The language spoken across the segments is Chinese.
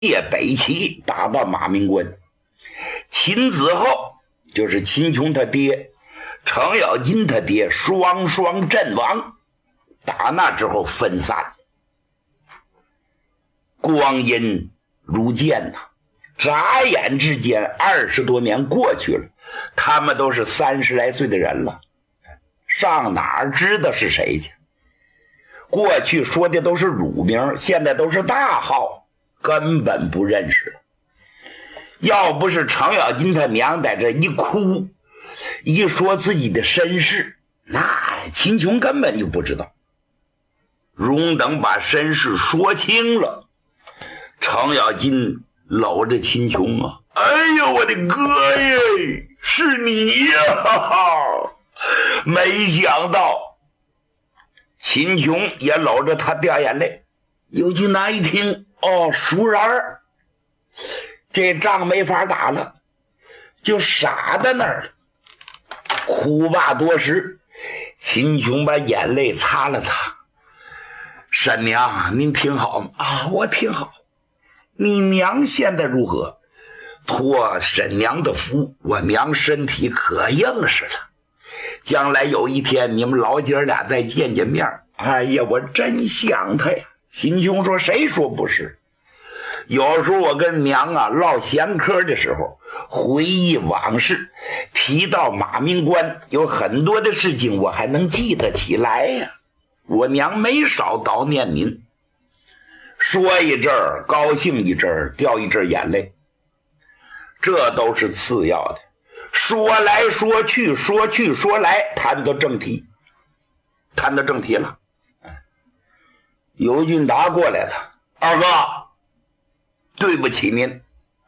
夜北齐，打到马明关。秦子厚就是秦琼他爹，程咬金他爹，双双阵亡。打那之后分散，光阴如箭呐，眨眼之间20多年过去了，他们都是30来岁的人了，上哪儿知道是谁去？过去说的都是乳名，现在都是大号，根本不认识。要不是程咬金他娘在这一哭，一说自己的身世，那秦琼根本就不知道。荣等把身世说清了，程咬金搂着秦琼啊，哎呦我的哥耶，是你呀！没想到秦琼也搂着他掉眼泪。尤金达一听，哦，熟人儿，这仗没法打了，就傻在那儿了，哭罢多时。秦琼把眼泪擦了擦，婶娘您挺好吗？啊，我挺好。你娘现在如何？托婶娘的福，我娘身体可硬实了，将来有一天你们老姐俩再见见面，哎呀，我真想她呀。秦琼说，谁说不是？有时候我跟娘啊唠闲嗑的时候，回忆往事，提到马明关，有很多的事情我还能记得起来呀。我娘没少叨念您，说一阵儿高兴一阵儿，掉一阵眼泪，这都是次要的。说来说去，说去说来，谈到正题了。尤俊达过来了，二哥，对不起您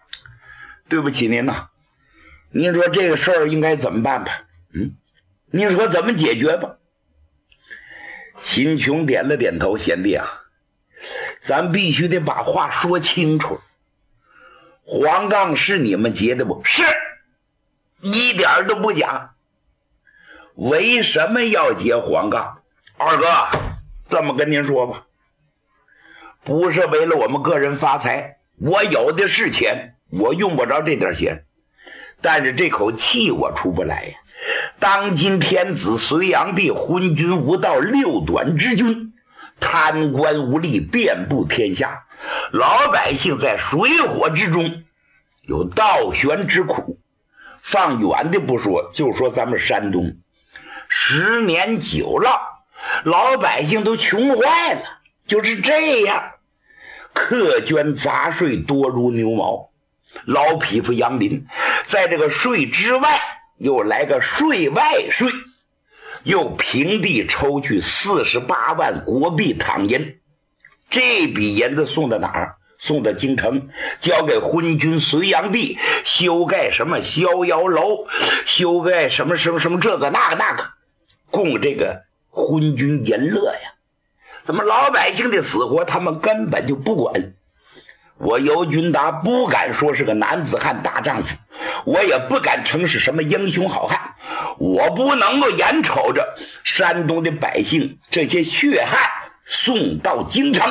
呐，您说这个事儿应该怎么办吧？您说怎么解决吧？秦琼点了点头，贤弟啊，咱必须得把话说清楚。黄杠是你们结的不？是，一点都不假。为什么要结黄杠？二哥，这么跟您说吧，不是为了我们个人发财，我有的是钱，我用不着这点钱，但是这口气我出不来呀。当今天子隋炀帝昏君无道6短之君，贪官污吏遍布天下，老百姓在水火之中有倒悬之苦。放远的不说，就说咱们山东，10年久了，老百姓都穷坏了，就是这样，苛捐杂税多如牛毛，老匹夫杨林，在这个税之外又来个税外税，又平地抽去48万国币躺银。这笔银子送到哪儿？送到京城，交给昏君隋炀帝，修盖什么逍遥楼，修盖什么这个那个，供这个昏君淫乐呀。怎么老百姓的死活他们根本就不管？我尤俊达不敢说是个男子汉大丈夫，我也不敢称是什么英雄好汉，我不能够眼瞅着山东的百姓这些血汗送到京城。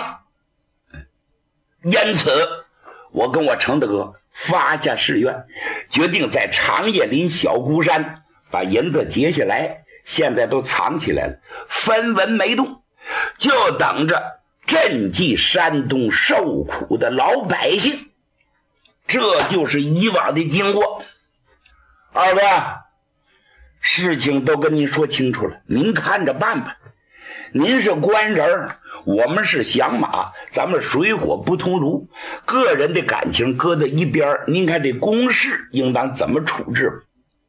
因此我跟我程大哥发下誓愿，决定在长叶林小孤山把银子结下来，现在都藏起来了，分文没动，就等着赈济山东受苦的老百姓。这就是以往的经过。二哥，事情都跟您说清楚了，您看着办吧。您是官人，我们是响马，咱们水火不同炉，个人的感情搁在一边，您看这公事应当怎么处置？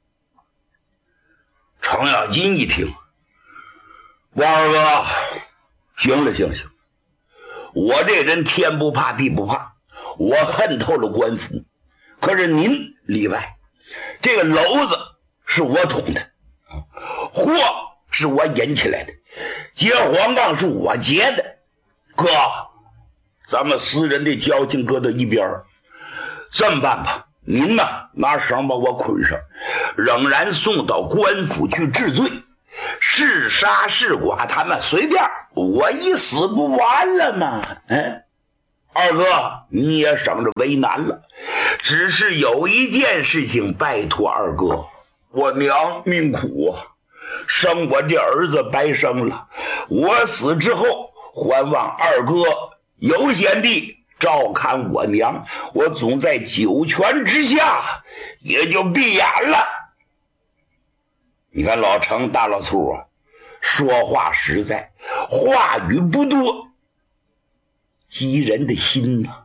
程咬金一听，王二哥，行了，我这人天不怕地不怕，我恨透了官府，可是您例外，这个篓子是我捅的，祸是我引起来的，结黄杠是我结的。哥，咱们私人的交情搁到一边，这么办吧，您呢拿绳把我捆上，仍然送到官府去治罪，是杀是剐他们随便，我一死不完了吗？ 二哥，你也省着为难了，只是有一件事情拜托二哥，我娘命苦啊，生我这儿子白生了，我死之后还望二哥有闲地照看我娘，我总在九泉之下也就闭眼了。你看老程大老粗啊，说话实在，话语不多，激人的心呐。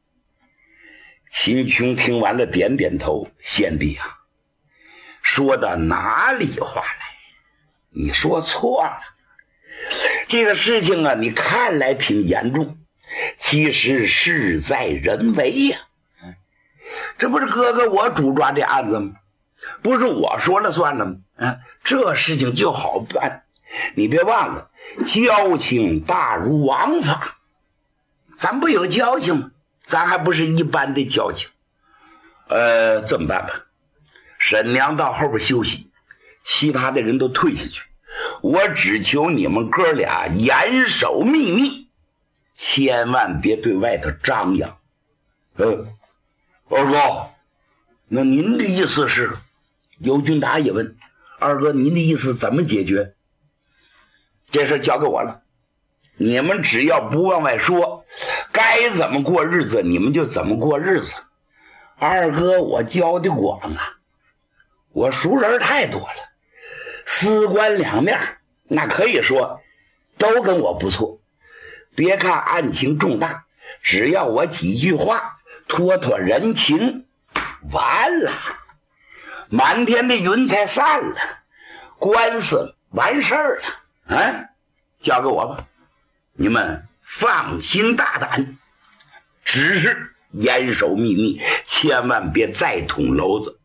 秦琼听完了点点头，贤弟啊，说到哪里话来？你说错了，这个事情啊，你看来挺严重，其实事在人为呀。这不是哥哥我主抓这案子吗？不是我说了算了吗？这事情就好办，你别忘了，交情大如王法，咱不有交情吗？咱还不是一般的交情。这么办吧，沈娘到后边休息，其他的人都退下去，我只求你们哥俩严守秘密，千万别对外头张扬。二哥，那您的意思是？尤俊达也问，二哥您的意思怎么解决？这事交给我了，你们只要不往外说，该怎么过日子你们就怎么过日子。二哥我教的广啊，我熟人太多了，四官两面那可以说都跟我不错。别看案情重大，只要我几句话托托人情，完了，满天的云彩散了，官司完事儿了。交给我吧，你们放心大胆，只是严守秘密，千万别再捅娄子。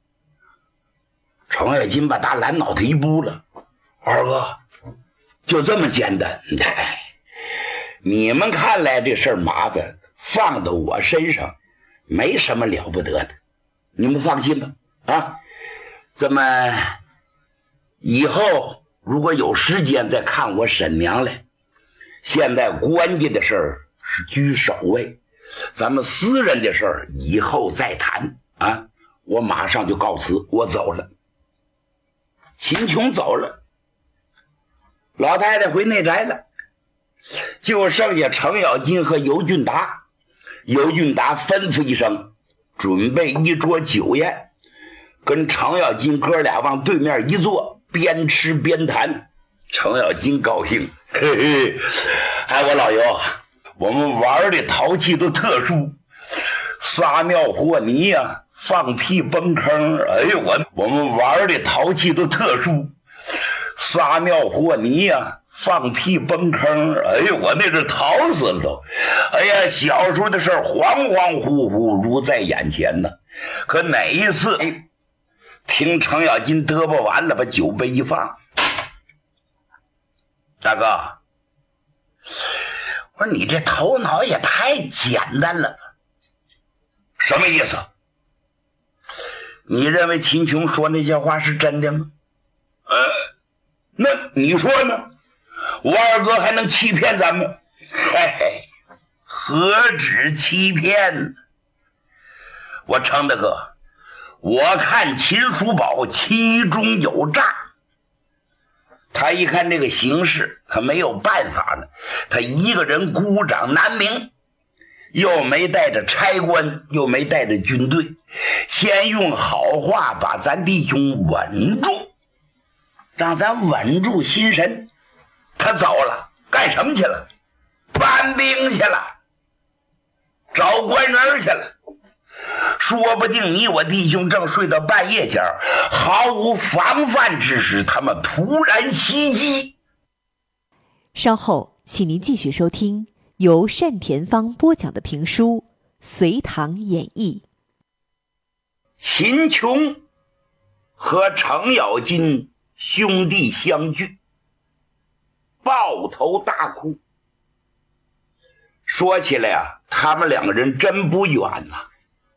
程咬金把大蓝脑袋一拨了，二哥就这么简单。你们看来这事儿麻烦，放到我身上没什么了不得的，你们放心吧。这么以后如果有时间再看我沈娘来，现在关键的事儿是居首位，咱们私人的事儿以后再谈啊！我马上就告辞，我走了。秦琼走了，老太太回内宅了，就剩下程咬金和尤俊达。尤俊达吩咐一声，准备一桌酒宴，跟程咬金哥俩往对面一坐，边吃边谈。程咬金高兴，嘿嘿，我老尤，我们玩的淘气都特殊，撒尿和泥呀，放屁崩坑。我们玩的淘气都特殊，撒尿和泥呀，放屁崩坑。我那是淘死了都。小时候的事儿恍恍惚惚如在眼前呢。可哪一次听程咬金嘚啵完了，把酒杯一放，大哥，我说你这头脑也太简单了。什么意思？你认为秦琼说那些话是真的吗？那你说呢？我二哥还能欺骗咱们？何止欺骗？我程大哥，我看秦叔宝其中有诈。他一看这个形势，他没有办法了，他一个人孤掌难鸣，又没带着差官，又没带着军队，先用好话把咱弟兄稳住，让咱稳住心神。他走了，干什么去了？搬兵去了，找官人去了。说不定你我弟兄正睡到半夜前，毫无防范之时，他们突然袭击。 稍后请您继续收听由单田芳播讲的评书《隋唐演义》。 秦琼和程咬金兄弟相聚，抱头大哭。说起来啊，他们两个人真不远呐。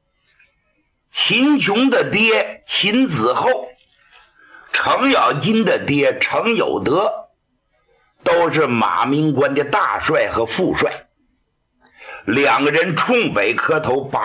秦琼的爹秦子厚，程咬金的爹程有德，都是马明关的大帅和副帅。 两个人冲北磕头，把